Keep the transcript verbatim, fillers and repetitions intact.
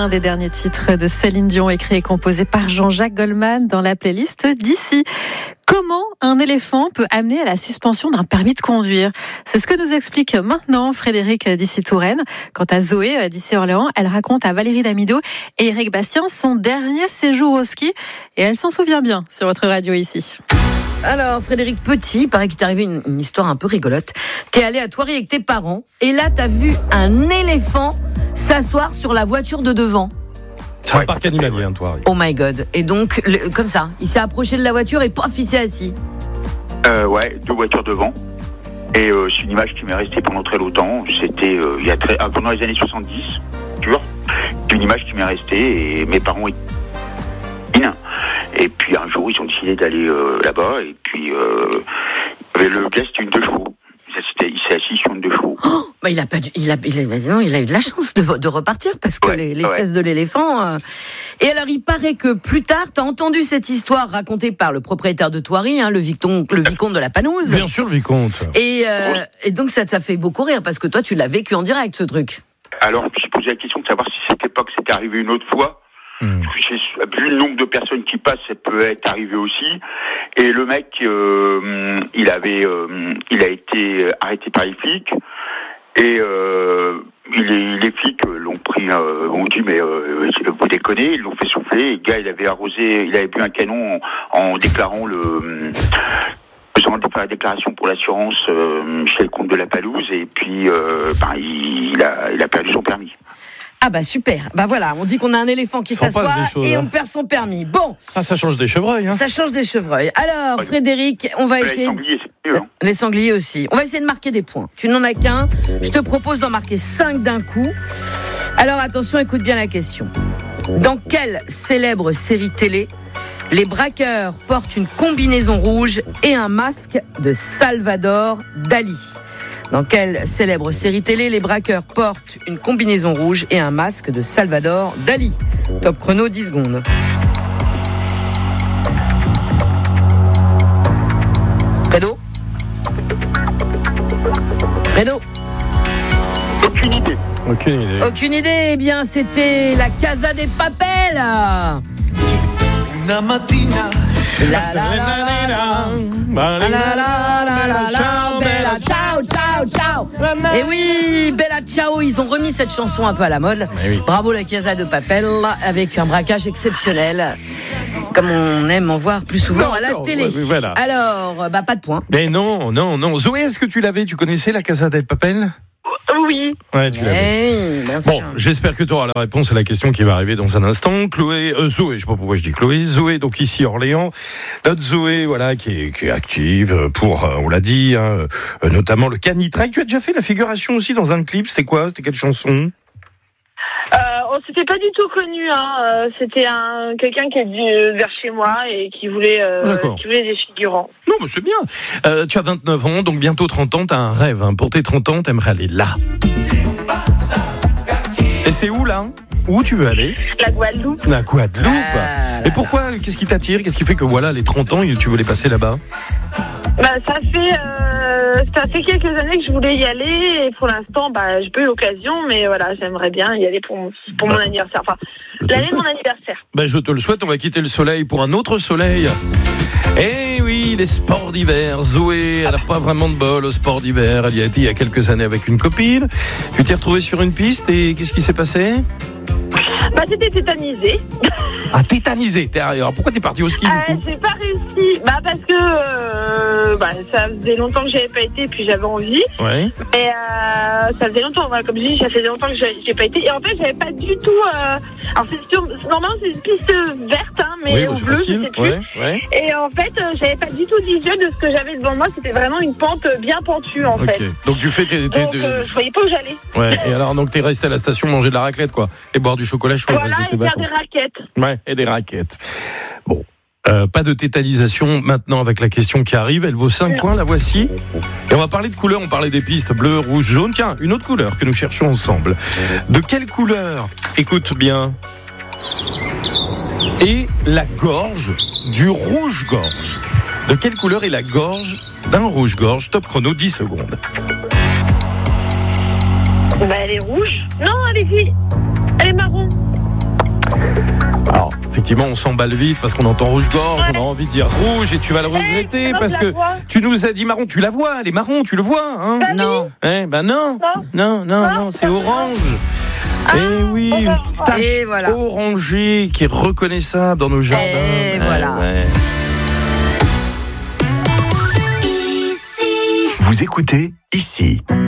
l'un des derniers titres de Céline Dion, écrit et composé par Jean-Jacques Goldman dans la playlist d'ici. Comment un éléphant peut amener à la suspension d'un permis de conduire ? C'est ce que nous explique maintenant Frédéric d'ici Touraine. Quant à Zoé d'ici Orléans, elle raconte à Valérie Damido et Eric Bastien son dernier séjour au ski et elle s'en souvient bien sur votre radio ici. Alors, Frédéric Petit, il paraît qu'il t'est arrivé une, une histoire un peu rigolote. T'es allé à Thoiry avec tes parents et là, t'as vu un éléphant s'asseoir sur la voiture de devant. C'est un parc animalier, hein, Thoiry. Oh my God. Et donc, le, comme ça, il s'est approché de la voiture et pof, il s'est assis. Euh, ouais, deux voitures devant. Et euh, c'est une image qui m'est restée pendant très longtemps. C'était euh, il y a très, ah, pendant les années soixante-dix, tu vois. C'est une image qui m'est restée et mes parents étaient. Et puis un jour, ils ont décidé d'aller euh, là-bas. Et puis, euh, le gars, c'était une deux chevaux. C'était, il s'est assis sur une deux chevaux. Oh, bah il a pas, dû, il a, il a, non, il a eu de la chance de, de repartir parce que ouais, les, les ouais. fesses de l'éléphant. Euh... Et alors, il paraît que plus tard, t'as entendu cette histoire racontée par le propriétaire de Thoiry, hein, le vicomte, le vicomte de la Panouse. Bien sûr, le vicomte. Et, euh, et donc, ça t'a fait beaucoup rire parce que toi, tu l'as vécu en direct, ce truc. Alors, je me suis posé la question de savoir si cette époque c'était arrivé une autre fois. Mmh. Vu le nombre de personnes qui passent, ça peut être arrivé aussi. Et le mec, euh, il avait, euh, il a été arrêté par les flics. Et euh, les, les flics l'ont pris, euh, ont dit mais euh, vous déconnez, ils l'ont fait souffler. Et le gars, il avait arrosé, il avait bu un canon en, en déclarant le. Faisant la déclaration pour l'assurance euh, chez le comte de la Palouse. Et puis, euh, ben, il, il a, il a perdu son permis. Ah bah super, bah voilà, on dit qu'on a un éléphant qui s'assoit choses, et hein. on perd son permis. Bon. Ah, ça change des chevreuils. Hein. Ça change des chevreuils. Alors, ouais. Frédéric, on va essayer... Les sangliers, c'est mieux. Hein. Les sangliers aussi. On va essayer de marquer des points. Tu n'en as qu'un. Je te propose d'en marquer cinq d'un coup. Alors attention, écoute bien la question. Dans quelle célèbre série télé les braqueurs portent une combinaison rouge et un masque de Salvador Dali ? Dans quelle célèbre série télé les braqueurs portent une combinaison rouge et un masque de Salvador Dali ? Top chrono, dix secondes. Fredo ? Fredo ? Aucune idée. Aucune idée. Aucune idée. Eh bien, c'était la Casa de Papel. Una mattina. La la la la la la la la la bella ciao ciao ciao. Et oui, bella ciao, ils ont remis cette chanson un peu à la mode. Oui. Bravo la Casa de Papel avec un braquage exceptionnel. Comme on aime en voir plus souvent non, à la non, télé. Oui, voilà. Alors, bah pas de point. Mais non, non, non. Zoé, est-ce que tu l'avais ? Tu connaissais la Casa de Papel ? Oui. Ouais, tu l'avais. Hey, bien bon, sûr. J'espère que tu auras la réponse à la question qui va arriver dans un instant. Chloé, euh, Zoé, je sais pas pourquoi je dis Chloé. Zoé, donc ici Orléans. Notre Zoé, voilà, qui est, qui est active pour, euh, on l'a dit, hein, euh, notamment le Canitrail. Tu as déjà fait la figuration aussi dans un clip. C'était quoi ? C'était quelle chanson ? Euh, on s'était pas du tout connus, hein. euh, c'était un, quelqu'un qui est venu vers chez moi et qui voulait, euh, qui voulait des figurants. Non, mais c'est bien. Euh, tu as vingt-neuf ans, donc bientôt trente ans, tu as un rêve. Hein. Pour tes trente ans, tu aimerais aller là. Et c'est où là ? Où tu veux aller ? La Guadeloupe. La Guadeloupe. Ah, et pourquoi ? Qu'est-ce qui t'attire ? Qu'est-ce qui fait que voilà, les trente ans, tu veux les passer là-bas ? Bah, ça fait euh, ça fait quelques années que je voulais y aller et pour l'instant bah j'ai pas eu l'occasion, mais voilà, j'aimerais bien y aller pour mon, pour mon anniversaire, enfin l'année de mon anniversaire. Ben je te le souhaite, on va quitter le soleil pour un autre soleil. Eh oui, les sports d'hiver. Zoé, elle n'a pas vraiment de bol au sport d'hiver. Elle y a été il y a quelques années avec une copine. Tu t'es retrouvée sur une piste et qu'est-ce qui s'est passé ? Bah c'était tétanisé. Ah, tétanisé. Alors pourquoi t'es parti au ski ? euh, J'ai pas réussi. Bah parce que euh, bah, ça faisait longtemps que j'avais pas été, puis j'avais envie. Ouais. Et euh, ça faisait longtemps, voilà, comme je dis, ça faisait longtemps que j'ai, j'ai pas été. Et en fait, j'avais pas du tout. Euh, alors c'est sur, normalement c'est une piste verte, hein, mais oui, au c'est bleu, facile. je sais plus. Ouais, ouais. Et en fait, euh, j'avais pas du tout d'idée de ce que j'avais devant moi. C'était vraiment une pente bien pentue, en okay. fait. Donc du fait, t'es, t'es, donc euh, je voyais pas où j'allais. Ouais. Et alors donc t'es resté à la station manger de la raclette, quoi, et boire du chocolat chaud. Voilà, et faire des raquettes. Ouais, et des raquettes. Bon. Euh, pas de tétanisation maintenant avec la question qui arrive. Elle vaut cinq points, la voici. Et on va parler de couleurs, on parlait des pistes bleu, rouge, jaune. Tiens, une autre couleur que nous cherchons ensemble. De quelle couleur ? Écoute bien. Et la gorge du rouge-gorge. De quelle couleur est la gorge d'un rouge-gorge ? Top chrono, dix secondes. Bah elle est rouge. Non, elle est, elle est marron. Effectivement, on s'emballe vite parce qu'on entend rouge-gorge, ouais. On a envie de dire rouge et tu vas le regretter hey, parce que tu nous as dit marron, tu la vois, elle est marron, tu le vois, hein? bah Non. Eh ben non, non, non, non, non c'est orange. Ah, et oui, une tache et voilà. orangée qui est reconnaissable dans nos jardins. Et eh, voilà. Ouais. Vous écoutez ici.